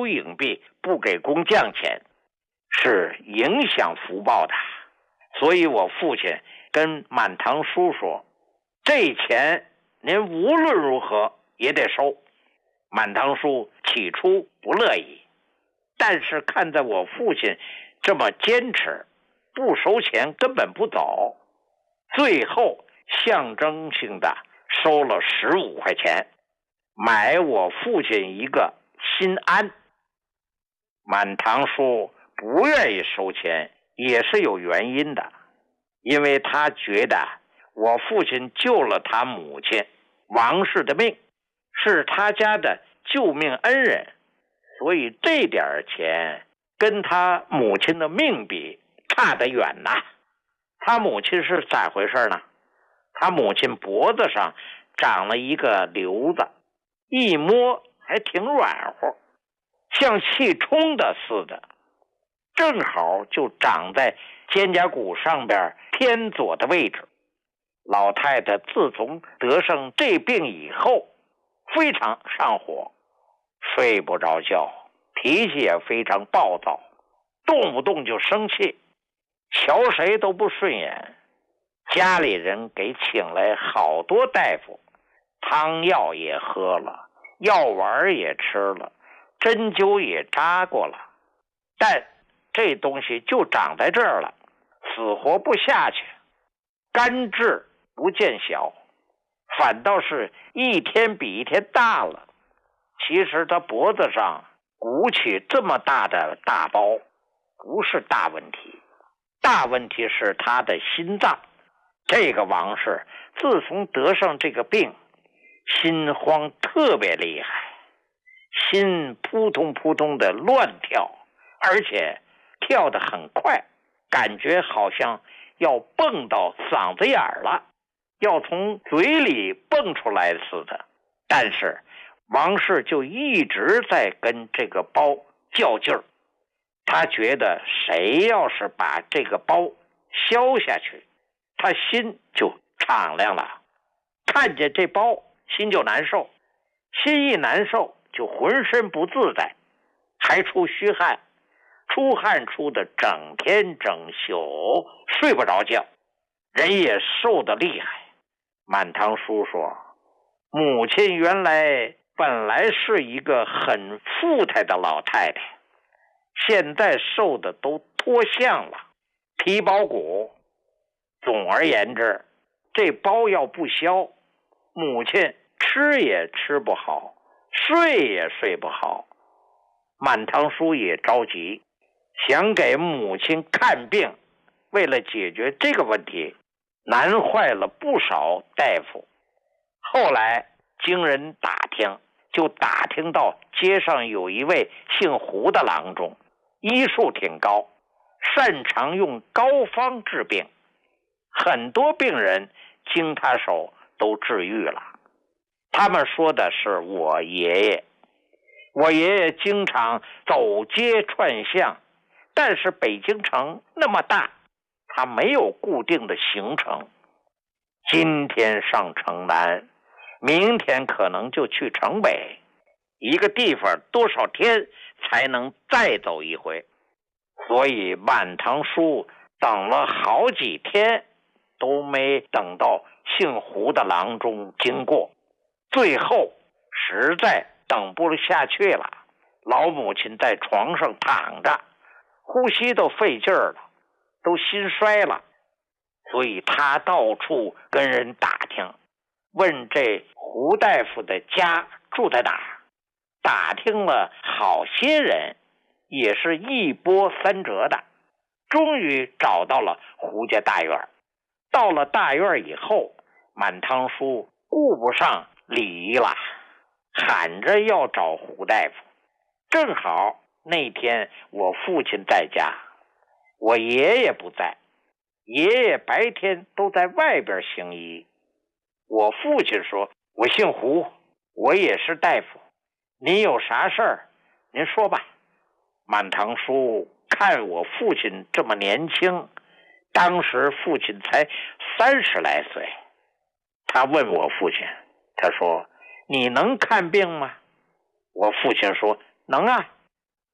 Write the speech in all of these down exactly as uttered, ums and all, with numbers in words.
收硬币，不给工匠钱，是影响福报的。所以我父亲跟满堂叔说，这钱您无论如何也得收。满堂叔起初不乐意，但是看在我父亲这么坚持，不收钱根本不走，最后象征性的收了十五块钱，买我父亲一个心安。满堂叔不愿意收钱也是有原因的，因为他觉得我父亲救了他母亲王氏的命，是他家的救命恩人，所以这点钱跟他母亲的命比差得远呐。他母亲是咋回事呢？他母亲脖子上长了一个瘤子，一摸还挺软和，像气冲的似的，正好就长在肩胛骨上边偏左的位置。老太太自从得上这病以后，非常上火，睡不着觉，脾气也非常暴躁，动不动就生气，瞧谁都不顺眼。家里人给请来好多大夫，汤药也喝了，药丸也吃了，针灸也扎过了，但这东西就长在这儿了，死活不下去，肝治不见小，反倒是一天比一天大了。其实他脖子上鼓起这么大的大包不是大问题，大问题是他的心脏。这个王氏自从得上这个病，心慌特别厉害，心扑通扑通的乱跳，而且跳得很快，感觉好像要蹦到嗓子眼儿了，要从嘴里蹦出来似的。但是王氏就一直在跟这个包较劲儿，他觉得谁要是把这个包消下去，他心就敞亮了，看见这包心就难受，心一难受就浑身不自在，还出虚汗，出汗出的整天整宿睡不着觉，人也瘦得厉害。满堂叔说，母亲原来本来是一个很富态的老太太，现在瘦的都脱相了，皮包骨。总而言之，这包要不消，母亲吃也吃不好，睡也睡不好。满堂叔也着急，想给母亲看病，为了解决这个问题，难坏了不少大夫。后来经人打听，就打听到街上有一位姓胡的郎中，医术挺高，擅长用膏方治病，很多病人经他手都治愈了。他们说的是我爷爷，我爷爷经常走街串巷，但是北京城那么大，他没有固定的行程，今天上城南，明天可能就去城北，一个地方多少天才能再走一回。所以满堂叔等了好几天都没等到姓胡的郎中经过，最后实在等不下去了，老母亲在床上躺着，呼吸都费劲儿了，都心衰了，所以他到处跟人打听，问这胡大夫的家住在哪儿。打听了好些人，也是一波三折的，终于找到了胡家大院。到了大院以后，满堂叔顾不上礼仪了，喊着要找胡大夫。正好那天我父亲在家，我爷爷不在，爷爷白天都在外边行医。我父亲说，我姓胡，我也是大夫，您有啥事儿您说吧。满堂叔看我父亲这么年轻，当时父亲才三十来岁，他问我父亲，他说，你能看病吗？我父亲说，能啊，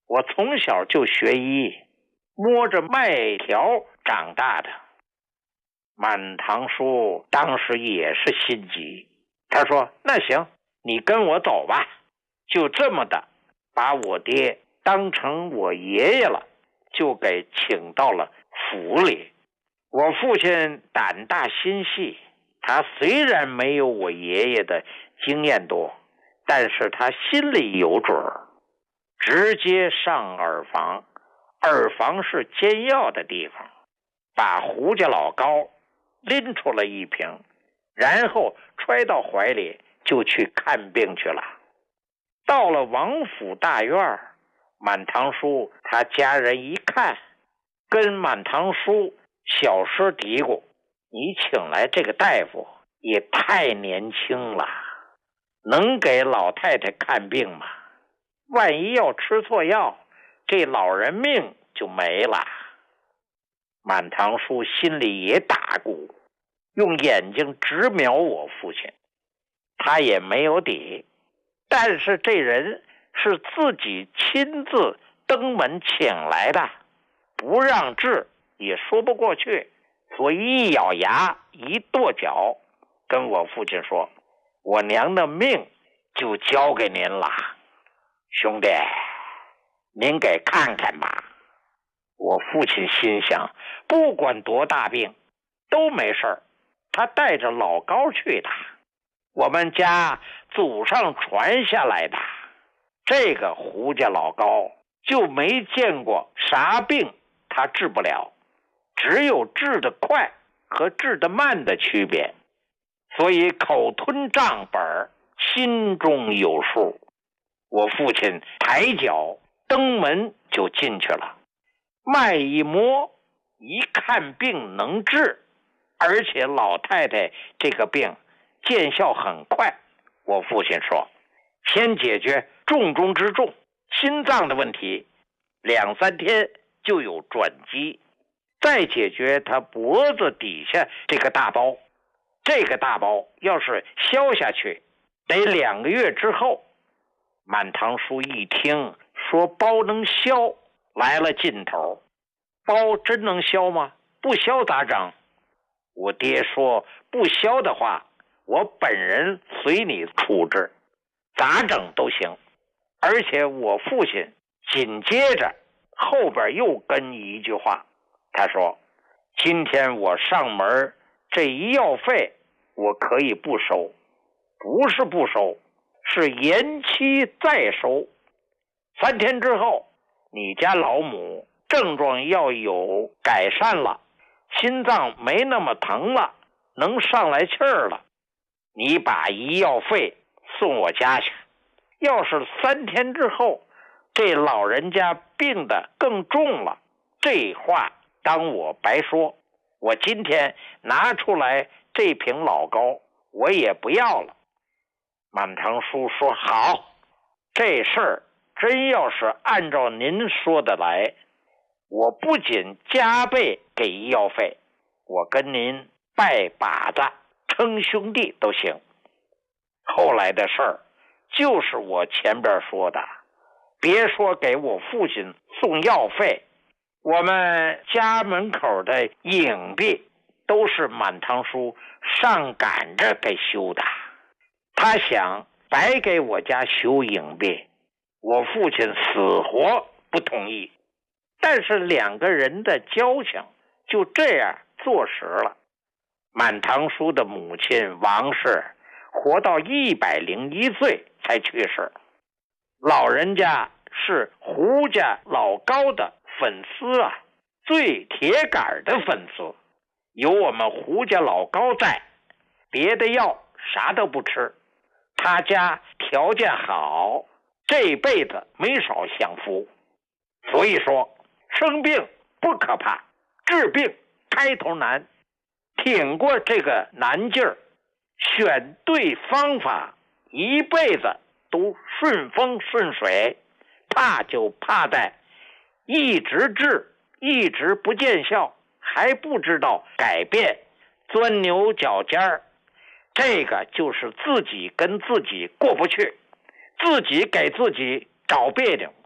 我从小就学医，摸着麦条长大的。满堂叔当时也是心急，他说：“那行，你跟我走吧。”就这么的，把我爹当成我爷爷了，就给请到了府里。我父亲胆大心细，他虽然没有我爷爷的经验多，但是他心里有准儿，直接上耳房。耳房是煎药的地方，把胡家老高拎出了一瓶，然后揣到怀里就去看病去了。到了王府大院，满堂叔他家人一看，跟满堂叔小声嘀咕：“你请来这个大夫也太年轻了，能给老太太看病吗？万一要吃错药，这老人命就没了。”满堂叔心里也打鼓，用眼睛直瞄我父亲，他也没有底，但是这人是自己亲自登门请来的，不让治也说不过去，所以一咬牙一跺脚，跟我父亲说：“我娘的命就交给您了，兄弟，您给看看吧。”我父亲心想，不管多大病都没事儿，他带着老高去的，我们家祖上传下来的，这个胡家老高就没见过啥病他治不了，只有治得快和治得慢的区别，所以口吞账本，心中有数。我父亲抬脚登门就进去了，脉一摸，一看病能治，而且老太太这个病见效很快。我父亲说，先解决重中之重，心脏的问题，两三天就有转机，再解决他脖子底下这个大包，这个大包要是消下去，得两个月之后。满堂叔一听说包能消，来了劲头。包真能消吗？不消咋整？我爹说，不消的话，我本人随你处置，咋整都行。而且我父亲紧接着后边又跟一句话，他说，今天我上门这医药费我可以不收，不是不收，是延期再收。三天之后，你家老母症状要有改善了，心脏没那么疼了，能上来气儿了，你把医药费送我家去。要是三天之后这老人家病得更重了，这话当我白说，我今天拿出来这瓶老高我也不要了。满堂叔说，好，这事儿真要是按照您说的来，我不仅加倍给医药费，我跟您拜把子称兄弟都行。后来的事儿就是我前边说的，别说给我父亲送药费，我们家门口的影壁都是满堂叔上赶着给修的。他想白给我家修影壁，我父亲死活不同意，但是两个人的交情就这样坐实了。满堂叔的母亲王氏活到一百零一岁才去世，老人家是胡家老高的粉丝啊，最铁杆的粉丝。有我们胡家老高在，别的药啥都不吃。他家条件好，这辈子没少享福。所以说，生病不可怕，治病开头难。挺过这个难劲儿，选对方法，一辈子都顺风顺水。怕就怕在一直治，一直不见效，还不知道改变，钻牛角尖儿。这个就是自己跟自己过不去，自己给自己找别扭。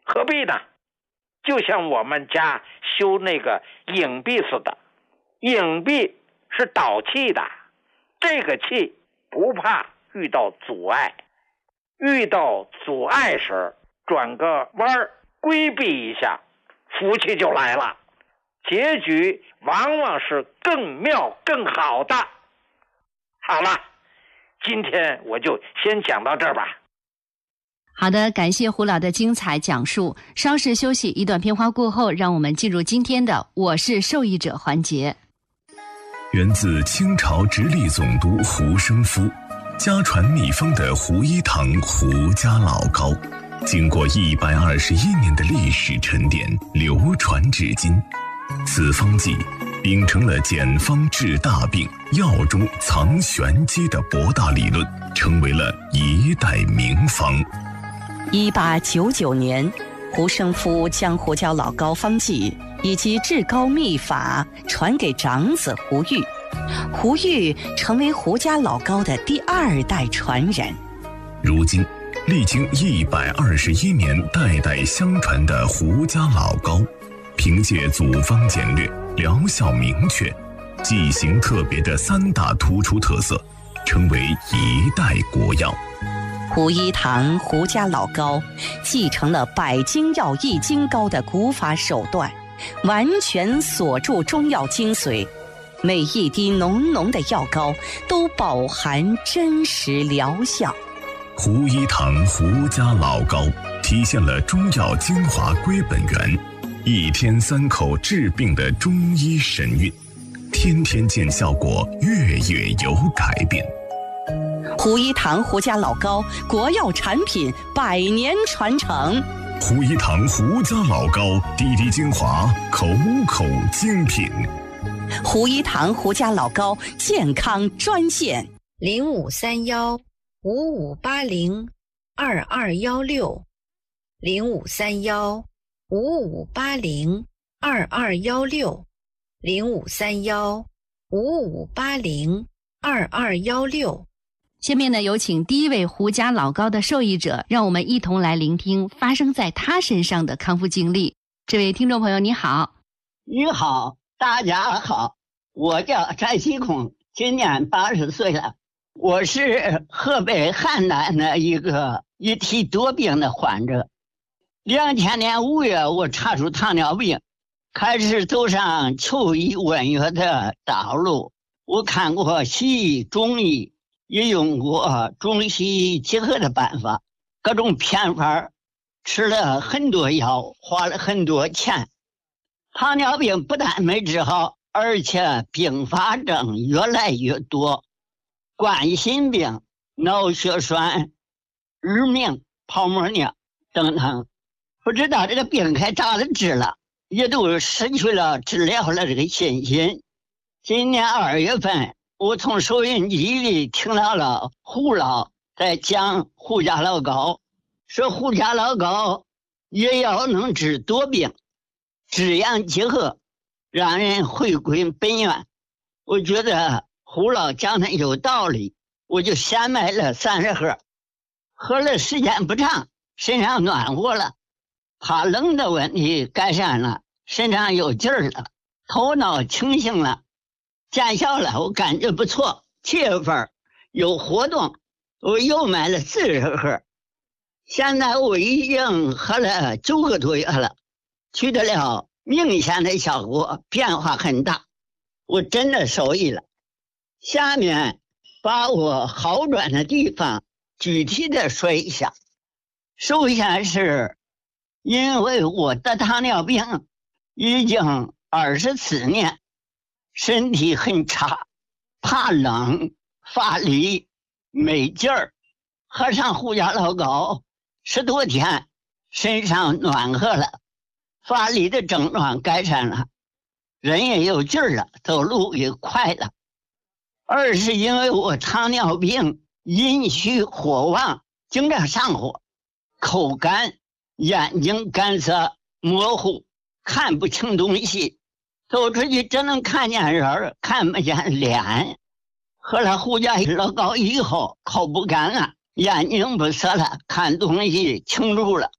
何必呢？就像我们家修那个影壁似的，影壁是导气的，这个气不怕遇到阻碍，遇到阻碍时转个弯儿规避一下，福气就来了，结局往往是更妙更好的。好了，今天我就先讲到这儿吧。 好的，感谢胡老的精彩讲述。稍事休息，一段片花过后，让我们进入今天的我是受益者环节。 源自清朝直隶总督胡生夫，家传秘方的胡一堂胡家老膏，经过一百二十一年的历史沉淀，流传至今。此方剂秉承了简方治大病、药中藏玄机的博大理论，成为了一代名方。 一八九九年，胡生夫将胡椒老膏方剂以及治膏秘法传给长子胡玉，胡玉成为胡家老膏的第二代传人。 如今，历经一百二十一年代代相传的胡家老膏，凭借组方简略、疗效明确、剂型特别的三大突出特色，成为一代国药。 胡一堂胡家老膏继承了百精药益精膏的古法手段，完全锁住中药精髓，每一滴浓浓的药膏都饱含真实疗效。 胡一堂胡家老膏体现了中药精华归本源，一天三口治病的中医神韵，天天见效果，月月有改变。 胡一堂胡家老膏国药产品百年传承。 胡一堂胡家老膏滴滴精华，口口精品。 胡一堂胡家老膏健康专线零五三幺五五八零二二幺六零五三幺五五八零二二幺六零五三幺五五八零二二幺六。 下面呢，有请第一位胡家老膏的受益者，让我们一同来聆听发生在他身上的康复经历。这位听众朋友，你好。 你好，大家好，我叫翟西空，今年八十岁了。我是河北邯郸的一个一体多病的患者。两千年五月，我查出糖尿病，开始走上求医问药的道路。我看过西医、中医，也用过中西医结合的办法，各种偏方，吃了很多药，花了很多钱。糖尿病不但没治好，而且并发症越来越多，冠心病、脑血栓、日明、泡沫尿等等，不知道这个病该咋的治了，也都失去了治疗了这个信心。今年二月份，我从收音机里听到了胡老在讲胡家老膏，说胡家老膏也要能治多病，治阳结合，让人回归本源。我觉得胡老讲的有道理，我就先买了三十盒，喝了时间不长，身上暖和了，怕冷的问题改善了，身上有劲儿了，头脑清醒了，见效了，我感觉不错。七月份有活动，我又买了四十盒，现在我已经喝了九个多月了，取得了明显的效果，变化很大，我真的受益了。下面把我好转的地方具体的说一下。首先是因为我得糖尿病已经二十四年，身体很差，怕冷，乏力，没劲儿。喝上胡家老膏十多天，身上暖和了，乏力的症状改善了，人也有劲儿了，走路也快了。二是因为我糖尿病阴虚火旺，经常上火，口干，眼睛干涩模糊，看不清东西，走出去只能看见人，看不见脸。喝了胡家老膏以后，口不干了，眼睛不涩了，看东西清楚了，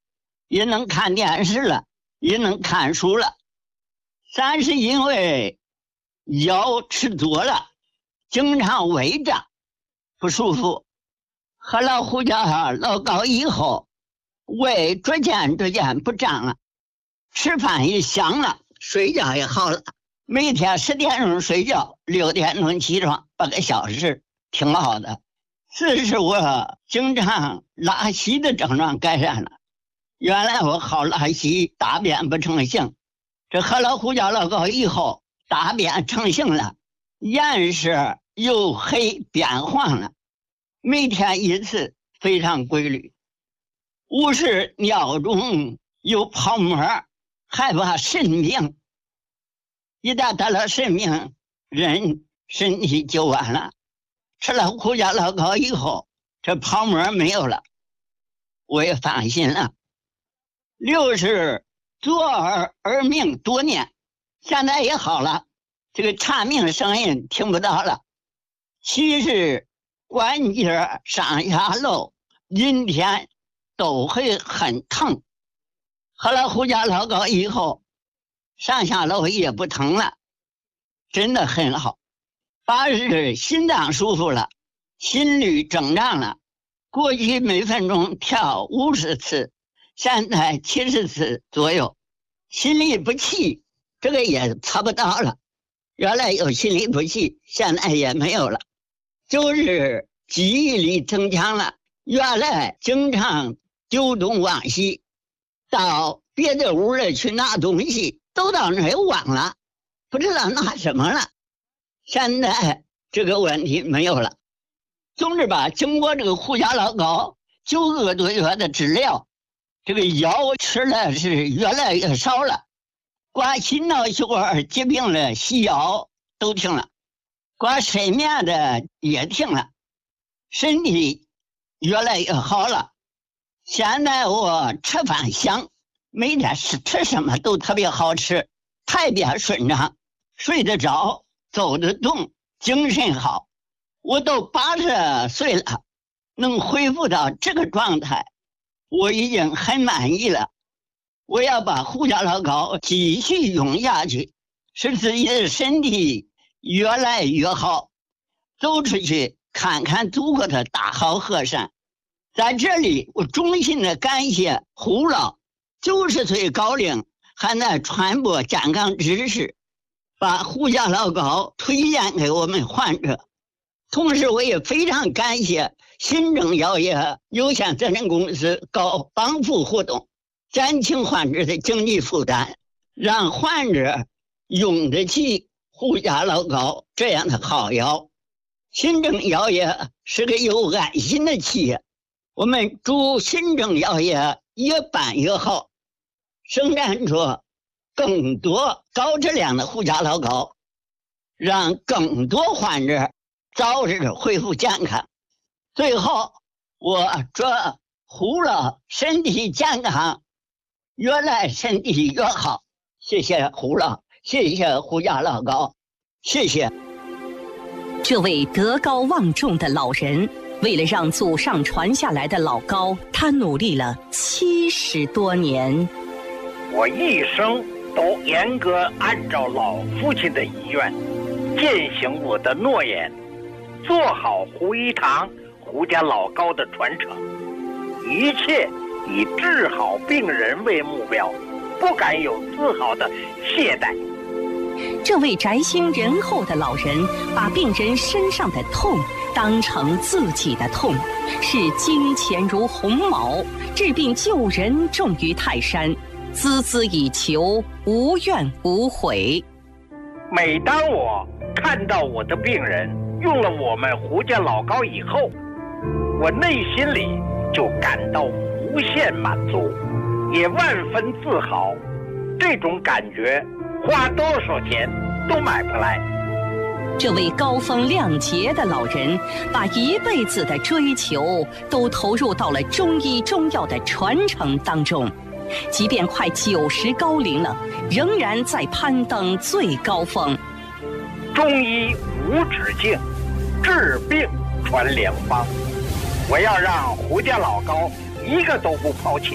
也能看电视了，也能看书了。三是因为药吃多了，经常胃胀不舒服，喝了胡椒老膏以后，胃逐渐逐渐不胀了，吃饭也香了，睡觉也好了。每天十点钟睡觉，六点钟起床，八个小时，挺好的。四是我经常拉稀的症状改善了。原来我好拉稀，大便不成形，这喝了胡椒老膏以后，大便成形了，颜色由黑变黄了，每天一次，非常规律。五是尿中有泡沫，害怕肾病，一旦得了肾病，人身体就完了。吃了胡椒老膏以后，这泡沫没有了，我也放心了。六是左耳耳鸣多年，现在也好了，这个蝉鸣声音听不到了。七是关节上下楼阴天都会很疼，喝了胡椒老膏以后，上下楼也不疼了，真的很好。八是心脏舒服了，心率正常了，过去每分钟跳五十次，现在七十次左右。心律不齐，这个也查不到了，原来有心律不齐，现在也没有了。就是记忆力增强了，原来经常丢东忘西，到别的屋里去拿东西，都到那儿忘了，不知道拿什么了。现在这个问题没有了。总之吧，经过这个胡椒老膏九个多月的治疗，这个药吃的是越来越少了，管心脑血管疾病的西药都停了，管睡眠的也停了，身体越来越好了。现在我吃饭香，每天是吃什么都特别好吃，排便顺畅，睡得着，走得动，精神好。我都八十岁了，能恢复到这个状态，我已经很满意了。我要把胡椒老膏继续用下去，使自己的身体越来越好，走出去看看祖国的大好河山。在这里我衷心的感谢胡老九十岁高龄还在传播健康知识，把胡椒老膏推荐给我们患者。同时我也非常感谢新政药业有限责任公司搞帮扶活动，减轻患者的经济负担，让患者用得起胡椒老膏这样的好药。新政药业是个有爱心的企业，我们祝新政药业越办越好，生产出更多高质量的胡椒老膏，让更多患者早日恢复健康。最后我祝胡老身体健康，越来身体越好。谢谢胡老，谢谢胡椒老膏，谢谢。 这位德高望重的老人，为了让祖上传下来的老膏，他努力了七十多年。 我一生都严格按照老父亲的遗愿，践行我的诺言，做好胡一堂胡家老膏的传承，一切以治好病人为目标，不敢有丝毫的懈怠。 这位宅心仁厚的老人，把病人身上的痛当成自己的痛，视金钱如鸿毛，治病救人重于泰山，孜孜以求，无怨无悔。 每当我看到我的病人用了我们胡家老膏以后，我内心里就感到无限满足，也万分自豪。这种感觉花多少钱都买不来。 这位高风亮节的老人，把一辈子的追求都投入到了中医中药的传承当中，即便快九十高龄了，仍然在攀登最高峰。 中医无止境，治病传良方。我要让胡家老膏一个都不抛弃，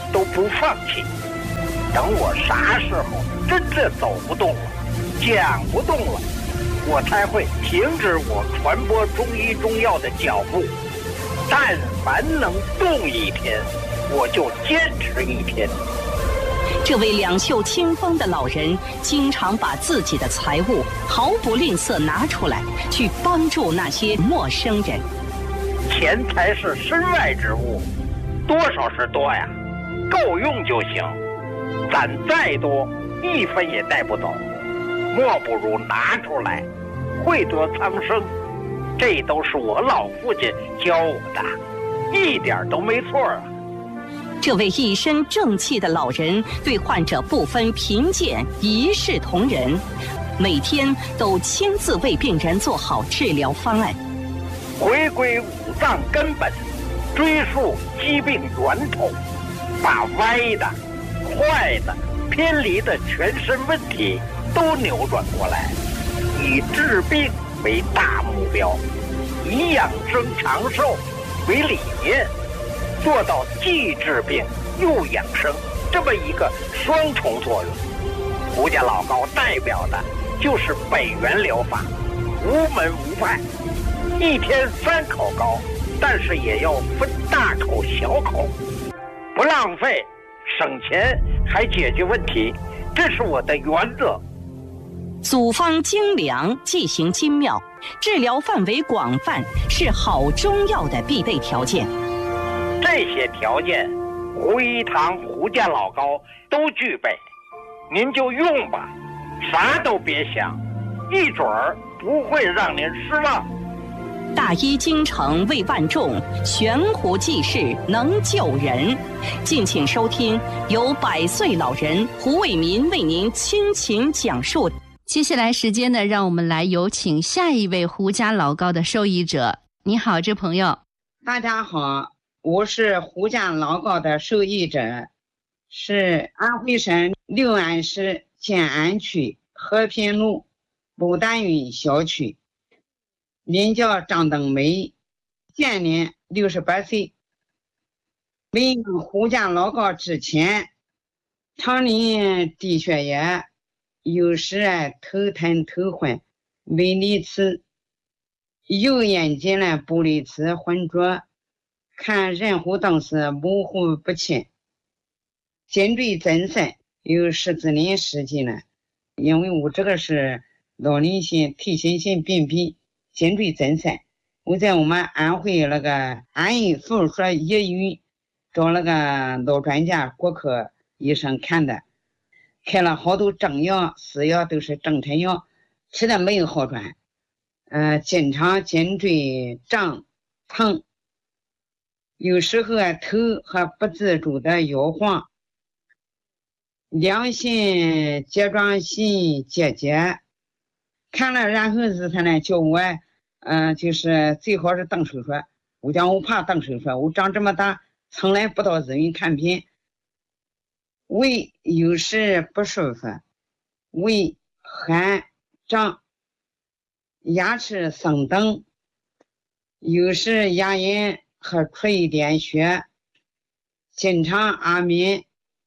都不放弃。等我啥时候真的走不动了，讲不动了，我才会停止我传播中医中药的脚步。但凡能动一天，我就坚持一天。 这位两袖清风的老人，经常把自己的财物毫不吝啬拿出来，去帮助那些陌生人。 钱财是身外之物，多少是多呀，够用就行。攒再多，一分也带不走，莫不如拿出来，惠得苍生。这都是我老父亲教我的，一点都没错啊。 这位一身正气的老人对患者不分贫贱，一视同仁，每天都亲自为病人做好治疗方案， 回归五脏根本，追溯疾病源头，把歪的、坏的、偏离的全身问题都扭转过来，以治病为大目标，以养生长寿为理念，做到既治病又养生这么一个双重作用。胡家老高代表的就是北元疗法，无门无派，一天三口膏，但是也要分大口小口，不浪费，省钱还解决问题，这是我的原则。 组方精良，剂型精妙，治疗范围广泛，是好中药的必备条件。 这些条件，胡一堂胡家老高都具备，您就用吧，啥都别想，一准儿不会让您失望。 大医精诚为万众，悬壶济世能救人。敬请收听由百岁老人胡伟民为您倾情讲述。 接下来时间呢，让我们来有请下一位胡家老高的受益者。你好，这朋友。 大家好，我是胡家老高的受益者，是安徽省六安市建安区和平路牡丹云小区，名叫张登梅，现年六十八岁。为胡家老高之前，常年低血压，有时啊头疼头昏，微粒刺，右眼睛呢玻璃刺浑浊，看人虎灯时模糊不清，颈椎增生，有十字鳞事迹呢。因为我这个是老年性退行性病变，颈椎增生，我在我们安徽那个安义妇儿说医院找那个老专家骨科医生看的，开了好多正药私药，都是正常药，吃的没有好转，呃，经常颈椎胀疼，有时候啊头还不自主的摇晃，良性睫状腺结节，看了然后是他呢叫我，嗯、呃，就是最好是动手术。我讲我怕动手术，我长这么大从来不到医院看病。胃有时不舒服，胃寒胀，牙齿生灯，有时牙龈还出一点血，经常阿眠。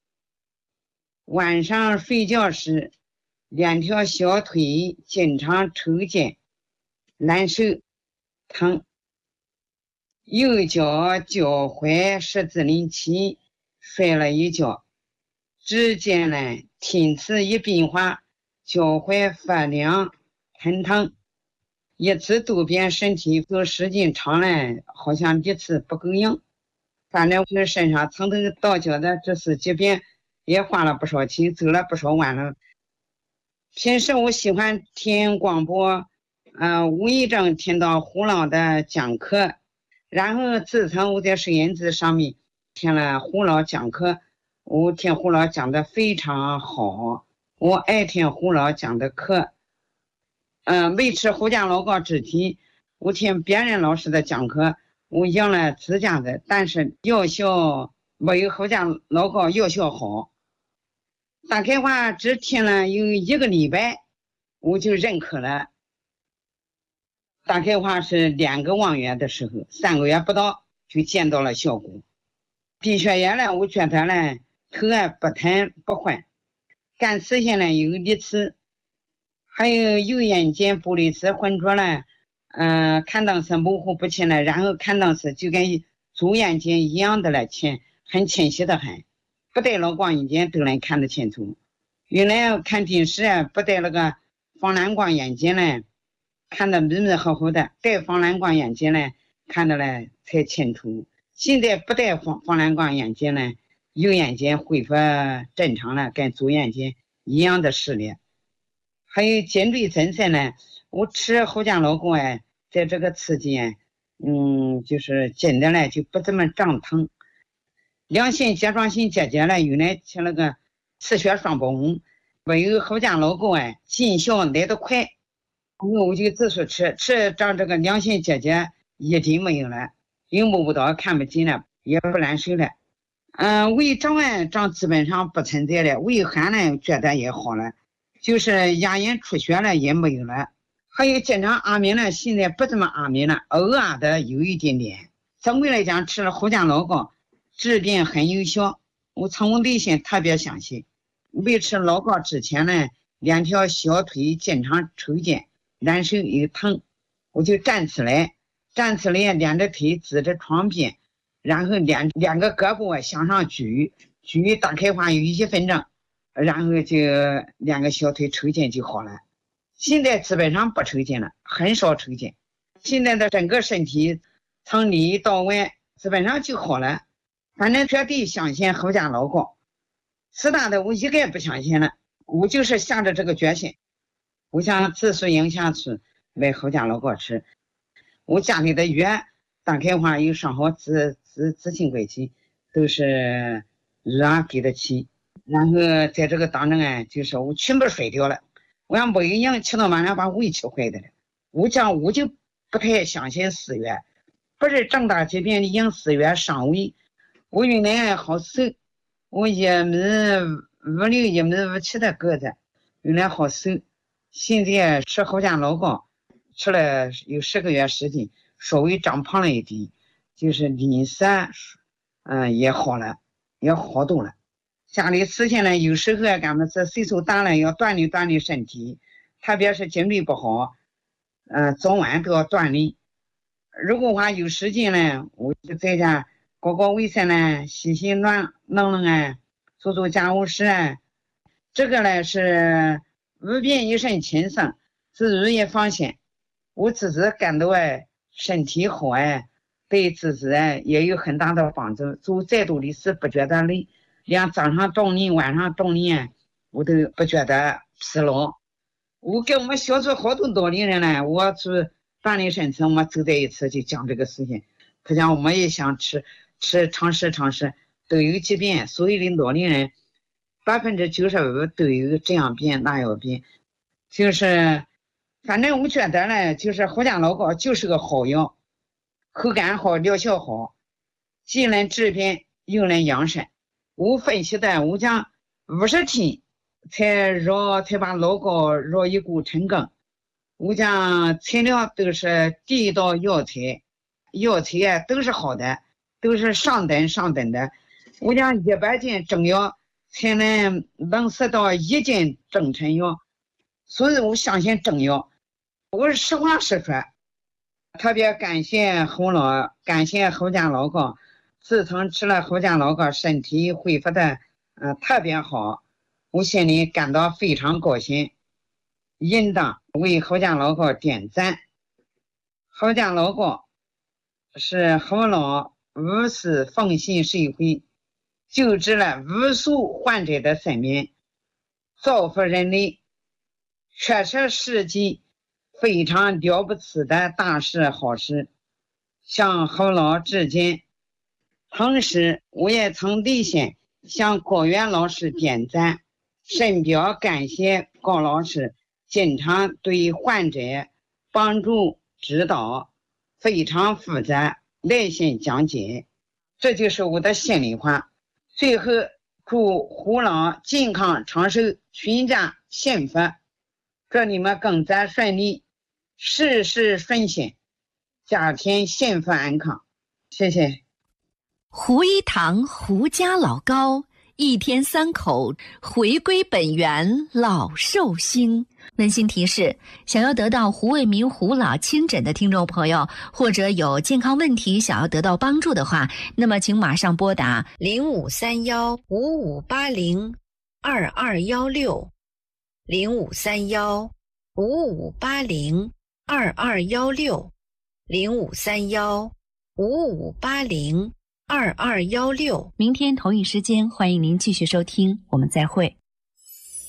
晚上睡觉时，两条小腿经常抽筋，难受疼。右脚脚踝十字鳞起，摔了一跤。指尖呢听此一变化，脚踝发凉疼疼，一次多遍身体都时间长了，好像一次不够用。反正我身上从头到脚的这次疾病也花了不少钱，走了不少弯路。平时我喜欢听广播，呃，无意中听到胡老的讲课，然后自从我在收音机上面听了胡老讲课，我听胡老讲的非常好，我爱听胡老讲的课。嗯、呃，没吃胡家老高之前，我听别人老师的讲课，我用了自家的，但是药效没有胡家老高药效好。大概话只听了有一个礼拜，我就认可了。大概话是两个望月的时候，三个月不到就见到了效果。 低血压呢，我觉得呢头啊不疼不缓，干视线呢有力次，还有右眼睛玻璃质浑浊呢，嗯、呃，看当时模糊不清了，然后看当时就跟左眼睛一样的了，清很清晰的很，不戴老光眼镜都能看得清楚。原来看电视啊，不戴那个防蓝光眼镜呢，看得迷迷糊糊的，戴防蓝光眼镜呢，看得呢才清楚。现在不戴防防蓝光眼镜呢，右眼睛恢复正常了，跟左眼睛一样的视力。还有颈椎增生呢，我吃侯家老膏啊，在这个期间，嗯，就是筋的呢就不怎么胀疼。良性甲状腺结节呢，原来吃那个刺血双泵，唯有侯家老膏啊，见效来得快，我就自说吃，吃长这个良性结节一定没有了，又摸不到看不见了，也不难受了。嗯、呃，胃胀啊胀基本上不存在了，胃寒呢觉得也好了，就是牙龈出血了也没有了。还有经常阿鸣呢，现在不怎么阿鸣了，偶尔的有一点点。总归来讲，吃了侯家老膏治病很有效，我从我内心特别相信。没吃老膏之前呢，两条小腿经常抽筋，难受又疼，我就站起来，站起来两只腿支着床边，然后两两个胳膊向上举，举大概话有一分钟，然后就两个小腿抽筋就好了。现在基本上不抽筋了，很少抽筋。现在的整个身体从里到外基本上就好了。反正绝对相信侯家老膏，其他的我一个也不相信了。我就是下着这个决心，我想自数营下去买侯家老膏吃。我家里的药大概话有上好自自自信归期，都是热给得起。然后在这个当中啊，就是我全部睡掉了。我要没营养，吃到晚上把胃吃坏的了。我讲我就不太相信死药，不是重大疾病的用死药伤胃。我原来好瘦，我一米五六一米五七的个子，原来好瘦。现在吃侯家老膏吃了有十个月时间，稍微长胖了一点，就是脸色嗯也好了，也好多了。家里事情呢，有时候俺们这岁数大了要锻炼锻炼身体，特别是精力不好，嗯、呃，早晚都要锻炼。如果话有时间呢，我就在家搞搞卫生呢，洗洗乱弄弄啊，做做家务事啊。这个呢是无病一身轻松，自己也放心。我自己感到哎身体好哎，对自己哎也有很大的帮助。做再多的事不觉得累。连早上锻炼晚上锻炼我都不觉得疲劳。我跟我们小组好多老年人呢，我去锻炼身体，我们走在一起就讲这个事情。他讲我们也想吃吃尝试尝试，都有疾病，所有的老年人百分之九十五都有这样病那样病。就是反正我觉得呢，就是侯家老膏就是个好药，口感好疗效好，既能治病又能养生。我分析的，我讲五十天才绕才把老膏绕一股成功。我讲材料都是第一道药材，药材啊都是好的，都是上等上等的。我讲一百斤中药才能能识到一斤中成药，所以我相信中药。我是实话实说，特别感谢侯老，感谢侯家老膏。自从吃了侯家老膏，身体恢复的呃特别好，我心里感到非常高兴，应当为侯家老膏点赞。侯家老膏是侯老无私奉献社会，救治了无数患者的生命，造福人类，确实是件非常了不起的大事好事，向侯老致敬。同时我也从内心向高原老师点赞，深表感谢高老师经常对患者帮助指导，非常负责耐心讲解，这就是我的心里话。最后祝胡老健康长寿，全家幸福，祝你们工作顺利，事事顺心，家庭幸福安康。谢谢。 胡一堂胡家老高，一天三口回归本源老寿星。温馨提示，想要得到胡卫民胡老亲诊的听众朋友，或者有健康问题想要得到帮助的话，那么请马上拨打零五三幺五五八零二二幺六，零五三幺五五八零二二幺六，零五三幺五五八零二二幺六。 明天同一时间，欢迎您继续收听，我们再会。